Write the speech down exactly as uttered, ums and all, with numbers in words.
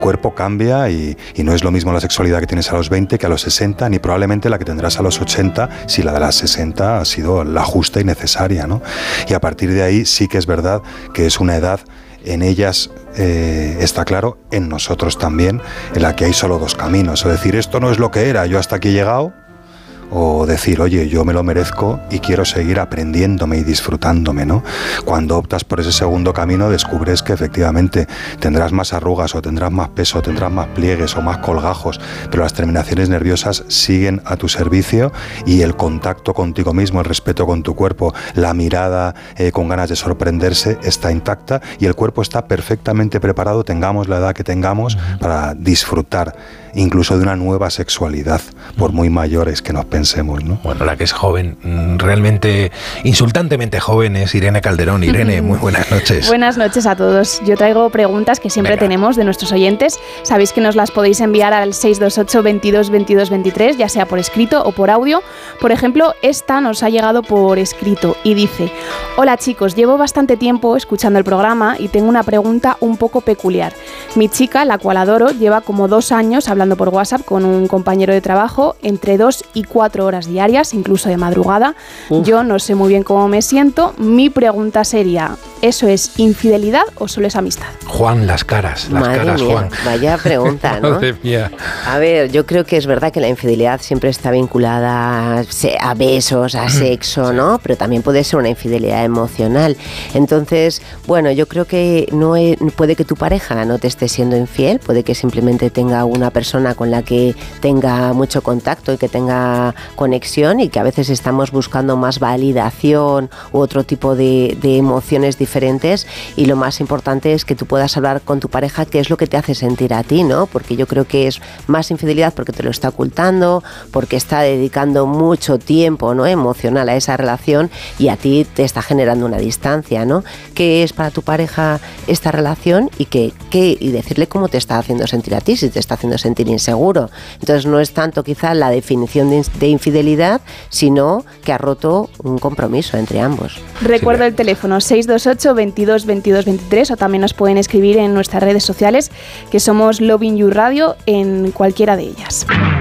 cuerpo cambia y, y no es lo mismo la sexualidad que tienes a los veinte que a los sesenta, ni probablemente la que tendrás a los ochenta si la de las sesenta ha sido la justa y necesaria, ¿no? Y a partir de ahí sí que es verdad que es una edad, en ellas eh, está claro, en nosotros también, en la que hay solo dos caminos, es decir, esto no es lo que era, yo hasta aquí he llegado, o decir, oye, yo me lo merezco y quiero seguir aprendiéndome y disfrutándome, ¿no? Cuando optas por ese segundo camino descubres que efectivamente tendrás más arrugas o tendrás más peso, o tendrás más pliegues o más colgajos, pero las terminaciones nerviosas siguen a tu servicio y el contacto contigo mismo, el respeto con tu cuerpo, la mirada eh, con ganas de sorprenderse está intacta y el cuerpo está perfectamente preparado, tengamos la edad que tengamos, para disfrutar incluso de una nueva sexualidad, por muy mayores que nos pensemos, ¿no? Bueno, la que es joven, realmente insultantemente joven, es Irene Calderón. Irene, muy buenas noches. Buenas noches a todos. Yo traigo preguntas que siempre Venga. tenemos de nuestros oyentes. Sabéis que nos las podéis enviar al seis dos ocho, veintidós, veintidós, veintitrés, ya sea por escrito o por audio. Por ejemplo, esta nos ha llegado por escrito y dice: hola chicos, llevo bastante tiempo escuchando el programa y tengo una pregunta un poco peculiar. Mi chica, la cual adoro, lleva como dos años hablando hablando por WhatsApp con un compañero de trabajo entre dos y cuatro horas diarias, incluso de madrugada. Uf. Yo no sé muy bien cómo me siento. Mi pregunta sería, ¿eso es infidelidad o solo es amistad? Juan, las caras, las Madre caras, mía, Juan. Vaya pregunta, ¿no? Madre mía. A ver, yo creo que es verdad que la infidelidad siempre está vinculada a besos, a sexo, ¿no? Pero también puede ser una infidelidad emocional. Entonces, bueno, yo creo que no es, puede que tu pareja no te esté siendo infiel, puede que simplemente tenga una persona con la que tenga mucho contacto y que tenga conexión y que a veces estamos buscando más validación u otro tipo de, de emociones diferentes, y lo más importante es que tú puedas hablar con tu pareja qué es lo que te hace sentir a ti, ¿no? Porque yo creo que es más infidelidad porque te lo está ocultando, porque está dedicando mucho tiempo, ¿no?, emocional a esa relación y a ti te está generando una distancia, ¿no? ¿Qué es para tu pareja esta relación y qué, qué y decirle cómo te está haciendo sentir a ti, si te está haciendo sentir inseguro? Entonces no es tanto quizá la definición de, de infidelidad, sino que ha roto un compromiso entre ambos. Recuerdo el teléfono seis dos ocho, veintidós, veintidós, veintitrés, o también nos pueden escribir en nuestras redes sociales, que somos Loving You Radio, en cualquiera de ellas.